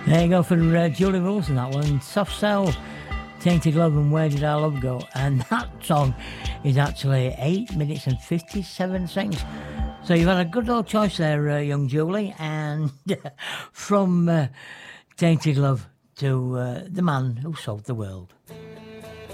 There you go for Julie Wilson, that one. Soft Cell, Tainted Love and Where Did Our Love Go? And that song is actually 8 minutes and 57 seconds. So you've had a good old choice there, young Julie. And from Tainted Love to the man who sold the world.